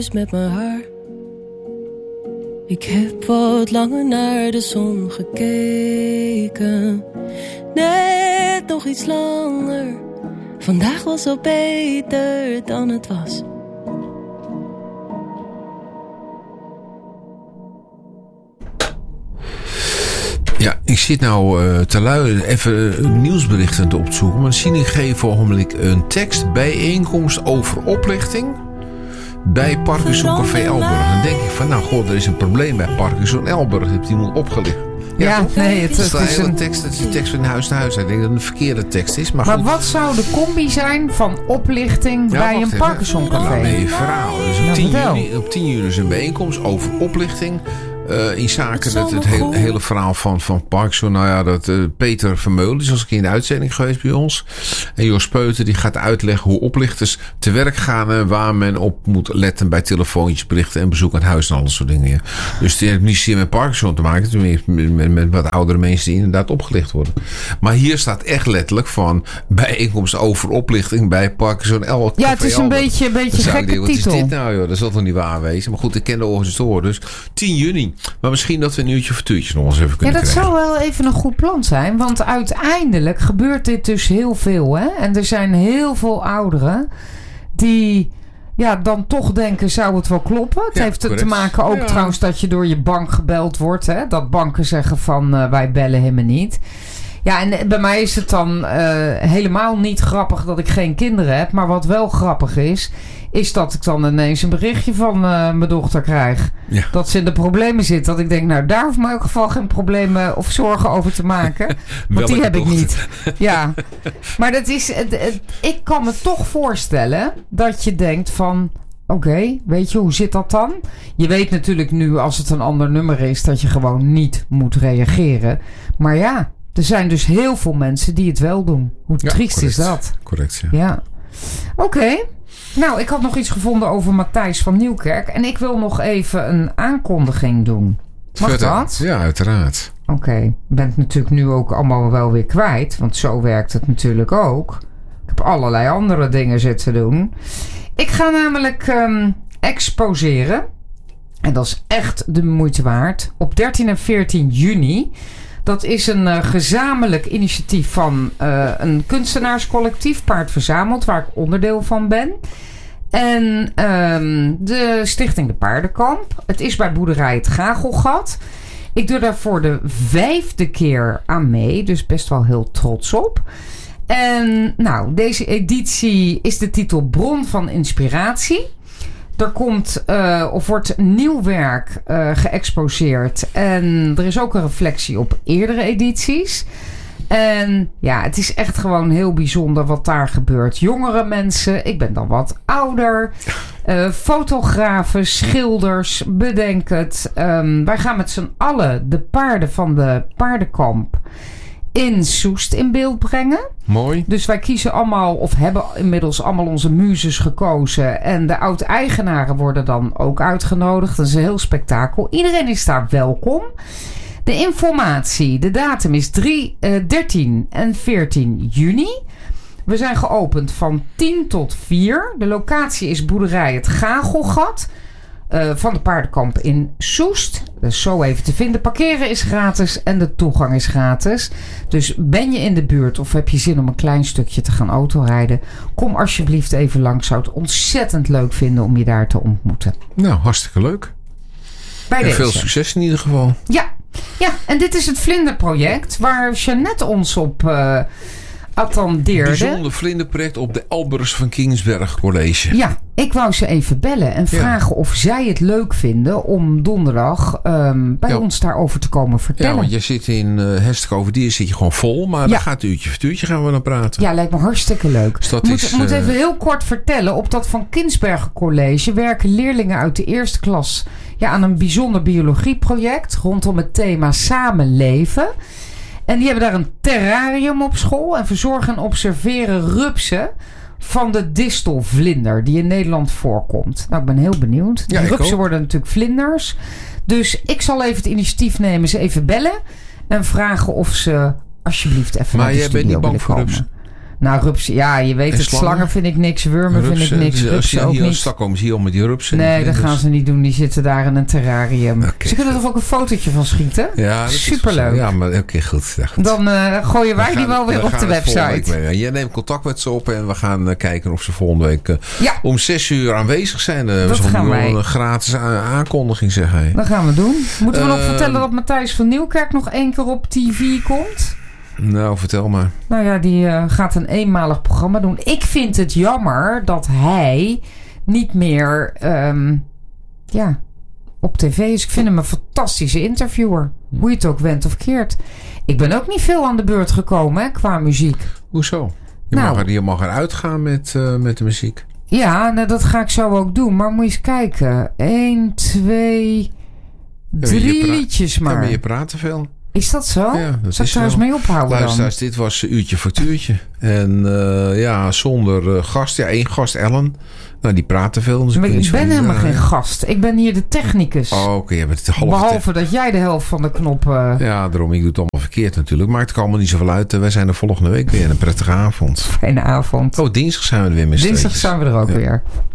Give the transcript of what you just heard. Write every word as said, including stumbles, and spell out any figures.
met mijn haar. Ik heb wat langer naar de zon gekeken. Net nog iets langer. Vandaag was al beter dan het was. Ja, ik zit nou uh, te luisteren, even uh, nieuwsberichten te opzoeken. Maar dan zie ik geef ogenblik een tekst. Bijeenkomst over oplichting bij Parkinson Café Elburg. Dan denk ik van, nou god, er is een probleem bij Parkinson Elburg. Heeft iemand opgelicht? Ja, Ja, nee, het, het, het is een een tekst. Het is een tekst van huis naar huis. Ik denk dat het een verkeerde tekst is. Maar, Maar goed. wat zou de combi zijn van oplichting Ja, bij wacht een even. Parkinson Café? Nou, nee, verhaal. Dus op, Nou, tien vertel. juni, op tien juni is een bijeenkomst over oplichting. Uh, in zaken het, het hele, hele verhaal van, van Parkinson. Nou ja, dat uh, Peter Vermeulen is als ik in de uitzending geweest bij ons. En Jos Peuter die gaat uitleggen hoe oplichters te werk gaan. En waar men op moet letten bij telefoontjes, berichten en bezoek aan huis en al dat soort dingen. Ja. Dus het heeft niet zozeer met Parkinson te maken. Het met, met, met wat oudere mensen die inderdaad opgelicht worden. Maar hier staat echt letterlijk van bijeenkomst over oplichting bij Parkinson L. Ja, het is een beetje, een beetje een gekke Wat titel. is dit nou joh? Dat zal toch niet waar wezen? Maar goed, ik ken de organisatoren. Dus tien juni. Maar misschien dat we een uurtje of tuurtjes nog eens even kunnen Ja, dat krijgen. zou wel even een goed plan zijn. Want uiteindelijk gebeurt dit dus heel veel. Hè? En er zijn heel veel ouderen die ja, dan toch denken, zou het wel kloppen? Het Ja, heeft correct. te maken ook Ja. trouwens dat je door je bank gebeld wordt. Hè? Dat banken zeggen van uh, wij bellen helemaal niet. Ja, en bij mij is het dan uh, helemaal niet grappig dat ik geen kinderen heb. Maar wat wel grappig is, is dat ik dan ineens een berichtje van uh, mijn dochter krijg. Ja. Dat ze in de problemen zit. Dat ik denk, nou daar hoef ik me in elk geval geen problemen of zorgen over te maken. Want die heb ik niet. Ja, maar dat is, het, het, ik kan me toch voorstellen dat je denkt van, oké, okay, weet je, hoe zit dat dan? Je weet natuurlijk nu als het een ander nummer is dat je gewoon niet moet reageren. Maar ja, er zijn dus heel veel mensen die het wel doen. Hoe Ja, triest correct. is dat? Correct, ja. Ja. Oké. Okay. Nou, ik had nog iets gevonden over Matthijs van Nieuwkerk. En ik wil nog even een aankondiging doen. Mag Verder. dat? Ja, uiteraard. Oké. Okay. Ik ben het natuurlijk nu ook allemaal wel weer kwijt. Want zo werkt het natuurlijk ook. Ik heb allerlei andere dingen zitten doen. Ik ga namelijk um, exposeren. En dat is echt de moeite waard. Op dertien en veertien juni... Dat is een uh, gezamenlijk initiatief van uh, een kunstenaarscollectief, Paard Verzameld, waar ik onderdeel van ben. En um, de Stichting De Paardenkamp. Het is bij boerderij Het Gagelgat. Ik doe daar voor de vijfde keer aan mee, dus best wel heel trots op. En nou, deze editie is de titel Bron van Inspiratie. Er komt uh, of wordt nieuw werk uh, geëxposeerd. En er is ook een reflectie op eerdere edities. En ja, het is echt gewoon heel bijzonder wat daar gebeurt. Jongere mensen, ik ben dan wat ouder. Uh, fotografen, schilders, bedenk het. Um, wij gaan met z'n allen de paarden van de paardenkamp in Soest in beeld brengen. Mooi. Dus wij kiezen allemaal, of hebben inmiddels allemaal onze muzes gekozen. En de oud-eigenaren worden dan ook uitgenodigd. Dat is een heel spektakel. Iedereen is daar welkom. De informatie, de datum is drie, uh, dertien en veertien juni. We zijn geopend van tien tot vier. De locatie is boerderij Het Gagelgat. Uh, van de paardenkamp in Soest. Dat is zo even te vinden. Parkeren is gratis en de toegang is gratis. Dus ben je in de buurt of heb je zin om een klein stukje te gaan autorijden, kom alsjeblieft even langs. Zou het ontzettend leuk vinden om je daar te ontmoeten. Nou, hartstikke leuk. Bij en deze. veel succes in ieder geval. Ja, ja, en dit is het Vlinderproject waar Jeannette ons op uh, attendeerde. Bijzonder vlinderproject op de Elburgs van Kingsberg College. Ja, ik wou ze even bellen en vragen ja. of zij het leuk vinden om donderdag um, bij ja. ons daarover te komen vertellen. Ja, want je zit in uh, Hestek over die zit je gewoon vol, maar ja. dan gaat uurtje voor uurtje gaan we dan praten. Ja, lijkt me hartstikke leuk. Dus dat moet, is, moet uh, even heel kort vertellen. Op dat Van Kinsbergen College werken leerlingen uit de eerste klas ja, aan een bijzonder biologieproject rondom het thema samenleven. En die hebben daar een terrarium op school en verzorgen en observeren rupsen van de distelvlinder die in Nederland voorkomt. Nou, ik ben heel benieuwd. Die ja, rupsen worden natuurlijk vlinders. Dus ik zal even het initiatief nemen, ze even bellen en vragen of ze alsjeblieft even maar naar de jij studio bent niet bang voor komen. rupsen? Nou, rupsen, ja, je weet En het. slangen? Slangen vind ik niks, wurmen Rupsen, vind ik niks, dus als rupsen je ook hier in niet. Stockholm zie je al met die rupsen. Nee, dat dus- gaan ze niet doen. Die zitten daar in een terrarium. Okay, ze kunnen er ook een fotootje van schieten. Ja, dat superleuk. Is ja, maar oké, okay, goed, ja, goed. Dan uh, gooien wij we die gaan, wel weer we op gaan de het volgende website. week mee. Jij neemt contact met ze op en we gaan uh, kijken of ze volgende week uh, ja. om zes uur aanwezig zijn. Uh, dat we gaan wij. Een gratis a- aankondiging, zeg hij. Dat gaan we doen. Moeten we uh, nog vertellen dat Ehm, Matthijs van Nieuwkerk nog één keer op T V komt? Nou, vertel maar. Nou ja, die uh, gaat een eenmalig programma doen. Ik vind het jammer dat hij niet meer um, ja, op tv is. Ik vind hem een fantastische interviewer. Hoe je het ook went of keert. Ik ben ook niet veel aan de beurt gekomen, hè, qua muziek. Hoezo? Je, nou, mag, er, je mag eruit gaan met, uh, met de muziek. Ja, nou, dat ga ik zo ook doen. Maar moet je eens kijken. Eén, twee, drie pra- liedjes maar. Ja, maar je praat te veel. Is dat zo? Ja, dat Zal is ik daar eens mee ophouden Luisteraars, dan? dit was uurtje factuurtje. En uh, ja, zonder uh, gast. Ja, één gast, Ellen. Nou, die praat te veel. Dus maar ik ik ben helemaal geen gast. Ik ben hier de technicus. Oh, oké. Okay. Je bent de halve Behalve te- dat jij de helft van de knoppen... Ja, daarom. Ik doe het allemaal verkeerd natuurlijk. Maakt het allemaal niet zoveel uit. Wij zijn er volgende week weer. Een prettige avond. Fijne avond. Oh, dinsdag zijn we er weer met Dinsdag zijn we er ook ja. weer.